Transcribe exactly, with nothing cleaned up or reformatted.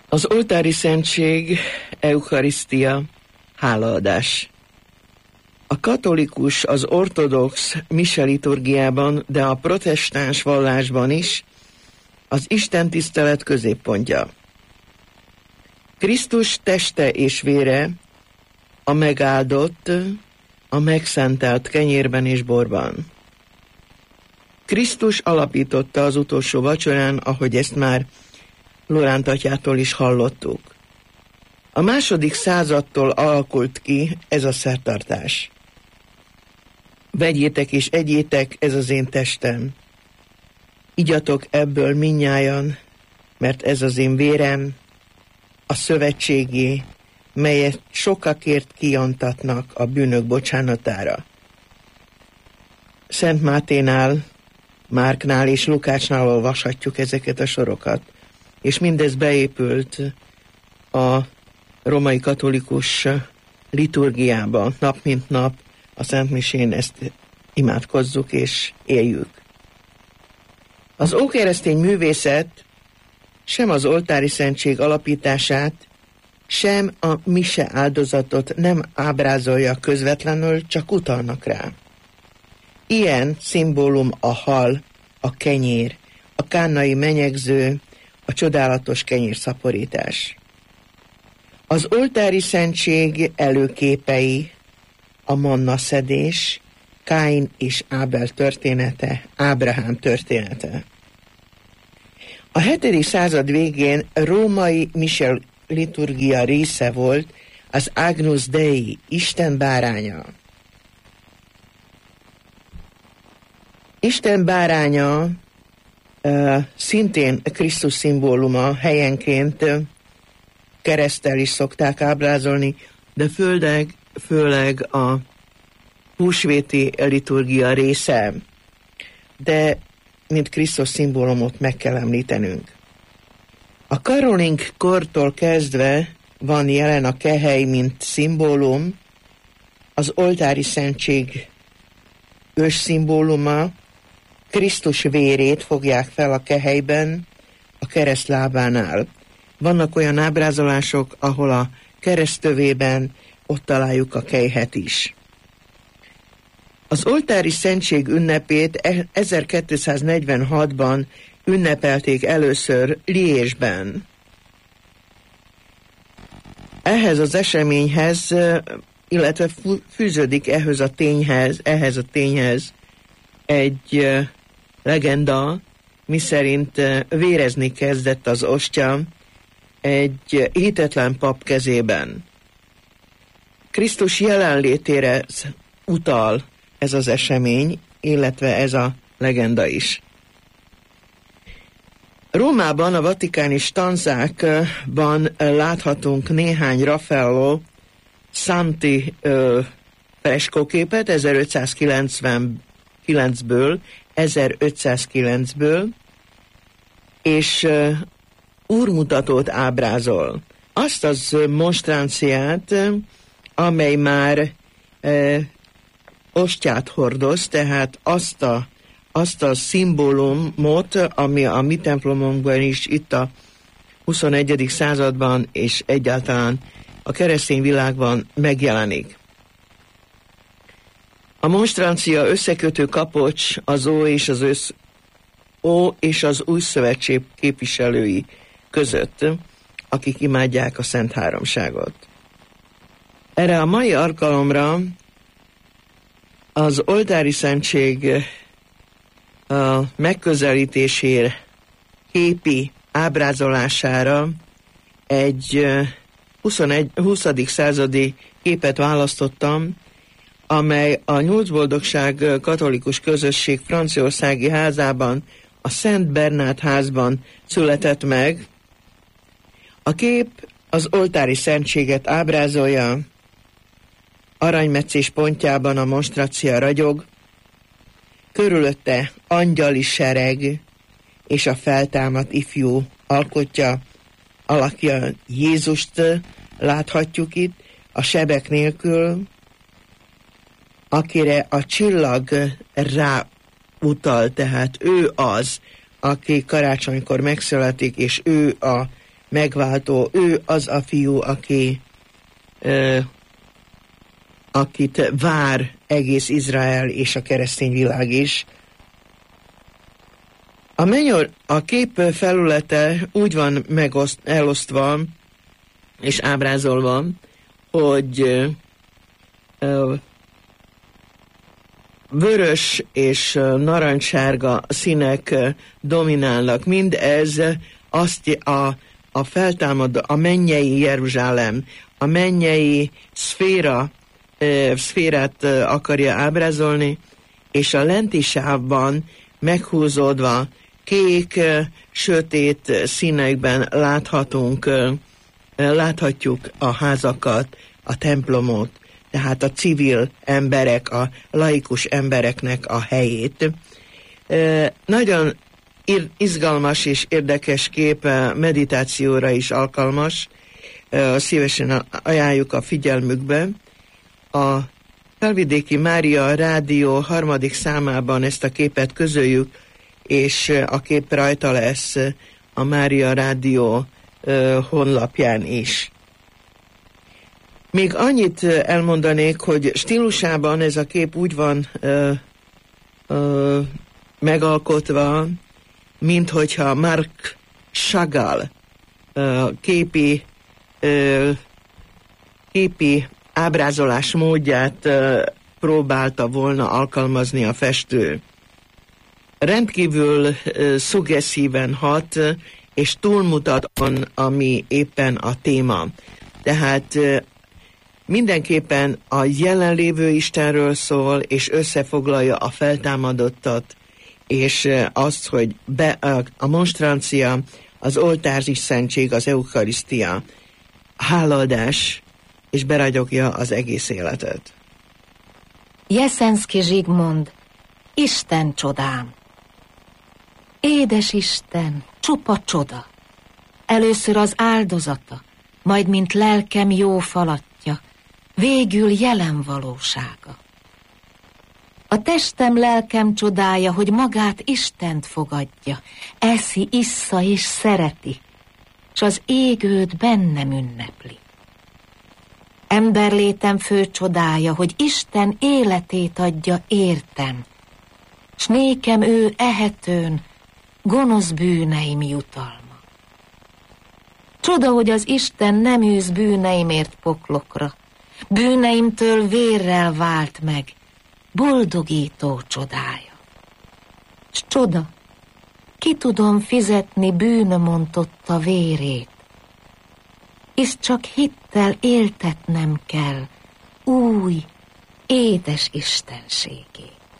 Az oltári szentség, eukarisztia, hálaadás. A katolikus, az ortodox mise liturgiában, de a protestáns vallásban is az istentisztelet középpontja. Krisztus teste és vére a megáldott, a megszentelt kenyérben és borban. Krisztus alapította az utolsó vacsorán, ahogy ezt már Loránd atyától is hallottuk. A második századtól alakult ki ez a szertartás. Vegyétek és egyétek, ez az én testem. Igyatok ebből mindnyájan, mert ez az én vérem, a szövetségé, melyet sokakért kiantatnak a bűnök bocsánatára. Szent Máténál, Márknál és Lukácsnál olvashatjuk ezeket a sorokat, és mindez beépült a római katolikus liturgiába, nap mint nap a Szent Misén ezt imádkozzuk és éljük. Az ókeresztény művészet sem az oltári szentség alapítását, sem a mise áldozatot nem ábrázolja közvetlenül, csak utalnak rá. Ilyen szimbólum a hal, a kenyér, a kánai menyegző, a csodálatos kenyérszaporítás. Az oltári szentség előképei a mannaszedés, Káin és Ábel története, Ábrahám története. A hetedik század végén római mise liturgia része volt az Agnus Dei, Isten báránya. Isten báránya uh, szintén Krisztus szimbóluma, helyenként uh, kereszttel is szokták ábrázolni, de főleg, főleg a húsvéti liturgia része. De mint Krisztus szimbólumot meg kell említenünk. A karolink kortól kezdve van jelen a kehely, mint szimbólum, az oltári szentség ős szimbóluma, Krisztus vérét fogják fel a kehelyben, a kereszt lábánál. Vannak olyan ábrázolások, ahol a keresztövében ott találjuk a kelyhet is. Az oltári szentség ünnepét ezerkétszáznegyvenhatban ünnepelték először Liésben. Ehhez az eseményhez, illetve fűződik ehhez a tényhez, ehhez a tényhez egy legenda, miszerint vérezni kezdett az ostya egy hitetlen pap kezében. Krisztus jelenlétére utal ez az esemény, illetve ez a legenda is. Rómában, a vatikáni stanzákban láthatunk néhány Raffaello Santi ö, freskóképet ezerötszázkilencvenkilencből, ezerötszázkilencből, és ö, úrmutatót ábrázol. Azt az monstranciát, amely már ö, ostját hordoz, tehát azt a, azt a szimbólumot, ami a mi templomunkban is itt a huszonegyedik században és egyáltalán a keresztény világban megjelenik. A monstrancia összekötő kapocs az Ó és az, össz, Ó és az Új Szövetség képviselői között, akik imádják a Szent Háromságot. Erre a mai alkalomra az oltári szentség a megközelítésére, képi ábrázolására egy huszadik századi képet választottam, amely a Nyolcboldogság katolikus közösség franciaországi házában, a Szent Bernát házban született meg. A kép az oltári szentséget ábrázolja, aranymetszés pontjában a monstrancia ragyog, körülötte angyali sereg és a feltámadt ifjú alkotja, alakja Jézust láthatjuk itt, a sebek nélkül, akire a csillag rá utal, tehát ő az, aki karácsonykor megszületik, és ő a megváltó, ő az a fiú, aki ö, akit vár egész Izrael és a keresztény világ is. A mennyor, a kép felülete úgy van megoszt, elosztva és ábrázolva, hogy ö, ö, vörös és narancssárga színek dominálnak. Mindez azt a, a feltámadó, a mennyei Jeruzsálem, a mennyei szféra, e, szférát akarja ábrázolni, és a lenti sávban meghúzódva kék, sötét színekben láthatunk, láthatjuk a házakat, a templomot, tehát a civil emberek, a laikus embereknek a helyét. E, nagyon izgalmas és érdekes kép, meditációra is alkalmas, e, szívesen ajánljuk a figyelmükbe. A Felvidéki Mária Rádió harmadik számában ezt a képet közöljük, és a kép rajta lesz a Mária Rádió e, honlapján is. Még annyit elmondanék, hogy stílusában ez a kép úgy van ö, ö, megalkotva, mint hogyha Marc Chagall ö, képi, ö, képi ábrázolás módját ö, próbálta volna alkalmazni a festő. Rendkívül ö, szuggeszíven hat, és túlmutat on, ami éppen a téma. Tehát ö, mindenképpen a jelenlévő Istenről szól, és összefoglalja a feltámadottat, és azt, hogy be, a monstrancia, az oltári szentség, az eukarisztia, hálaadás, és beragyogja az egész életet. Jeszenszky Zsigmond, Isten csodám. Édes Isten, csupa csoda. Először az áldozata, majd mint lelkem jó falatja, végül jelen valósága. A testem, lelkem csodája, hogy magát Istent fogadja, eszi, issza és szereti, s az égőt bennem ünnepli. Emberlétem fő csodája, hogy Isten életét adja értem, s nékem ő ehetőn gonosz bűneim jutalma. Csoda, hogy az Isten nem űz bűneimért poklokra, bűneimtől vérrel vált meg, boldogító csodája. S csoda, ki tudom fizetni bűnömontotta vérét, hisz csak hittel éltetnem kell új, édes istenségét.